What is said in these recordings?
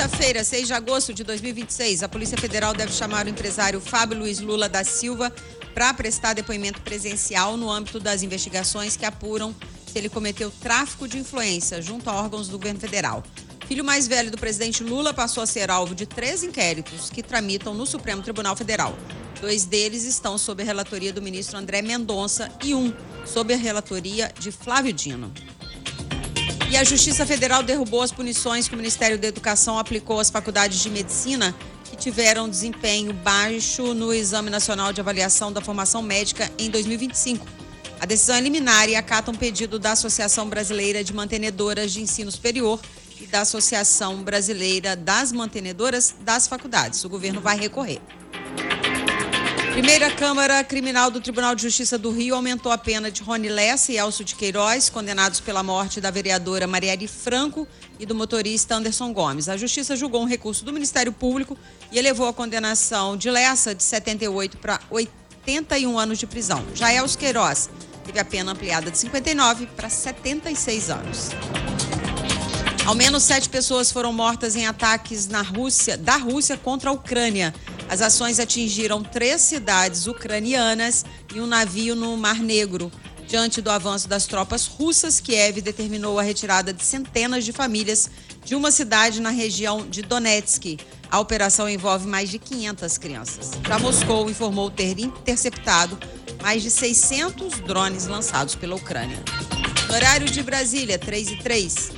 Quinta-feira, 6 de agosto de 2026, a Polícia Federal deve chamar o empresário Fábio Luiz Lula da Silva para prestar depoimento presencial no âmbito das investigações que apuram se ele cometeu tráfico de influência junto a órgãos do governo federal. O filho mais velho do presidente Lula passou a ser alvo de 3 inquéritos que tramitam no Supremo Tribunal Federal. 2 deles estão sob a relatoria do ministro André Mendonça e 1 sob a relatoria de Flávio Dino. E a Justiça Federal derrubou as punições que o Ministério da Educação aplicou às faculdades de medicina que tiveram desempenho baixo no Exame Nacional de Avaliação da Formação Médica em 2025. A decisão é liminar e acata um pedido da Associação Brasileira de Mantenedoras de Ensino Superior e da Associação Brasileira das Mantenedoras das Faculdades. O governo vai recorrer. Primeira Câmara Criminal do Tribunal de Justiça do Rio aumentou a pena de Rony Lessa e Elcio de Queiroz, condenados pela morte da vereadora Marielle Franco e do motorista Anderson Gomes. A Justiça julgou um recurso do Ministério Público e elevou a condenação de Lessa de 78 para 81 anos de prisão. Já Elcio Queiroz teve a pena ampliada de 59 para 76 anos. Ao menos 7 pessoas foram mortas em ataques da Rússia contra a Ucrânia. As ações atingiram 3 cidades ucranianas e um navio no Mar Negro. Diante do avanço das tropas russas, Kiev determinou a retirada de centenas de famílias de uma cidade na região de Donetsk. A operação envolve mais de 500 crianças. Já Moscou informou ter interceptado mais de 600 drones lançados pela Ucrânia. No horário de Brasília, 3h03.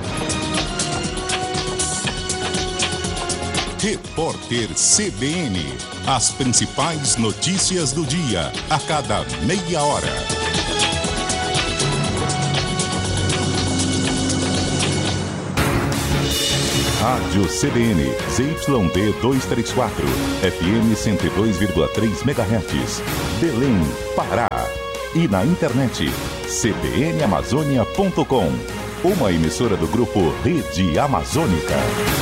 Repórter CBN. As principais notícias do dia, a cada meia hora. Rádio CBN, ZYD 234, FM 102,3 MHz, Belém, Pará. E na internet, cbnamazônia.com, uma emissora do grupo Rede Amazônica.